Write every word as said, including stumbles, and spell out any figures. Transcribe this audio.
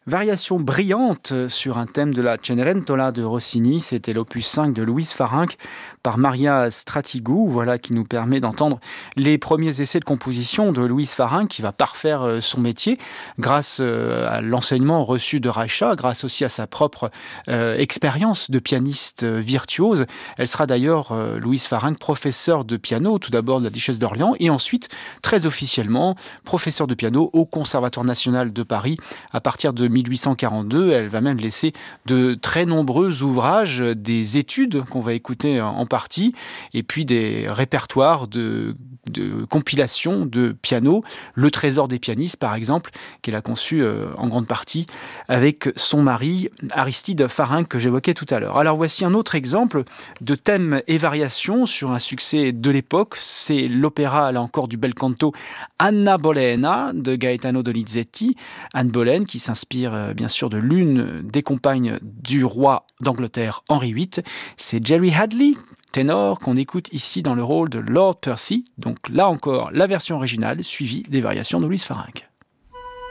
Variation brillante sur un thème de la Cenerentola de Rossini, c'était l'opus cinq de Louise Farinck par Maria Stratigou, voilà qui nous permet d'entendre les premiers essais de composition de Louise Farinck qui va parfaire euh, son métier grâce euh, à l'enseignement reçu de Reicha, grâce aussi à sa propre euh, expérience de pianiste euh, virtuose. Elle sera d'ailleurs, euh, Louise Farinck, professeure de piano, tout d'abord de la Duchesse d'Orléans et ensuite, très officiellement, professeure de piano au Conservatoire national de Paris à partir de mille huit cent quarante-deux. Elle va même laisser de très nombreux ouvrages, des études qu'on va écouter en partie, et puis des répertoires de, de compilations de piano. Le Trésor des pianistes, par exemple, qu'elle a conçu euh, en grande partie avec son mari Aristide Farinck que j'évoquais tout à l'heure. Alors voici un autre exemple de thème et variation sur un succès de l'époque. C'est l'opéra, là encore, du bel canto Anna Bolena de Gaetano Donizetti. Anne Boleyn qui s'inspire euh, bien sûr de l'une des compagnes du roi d'Angleterre Henri huit. C'est Jerry Hadley, ténor, qu'on écoute ici dans le rôle de Lord Percy. Donc là encore, la version originale suivie des variations de Louise Farinck.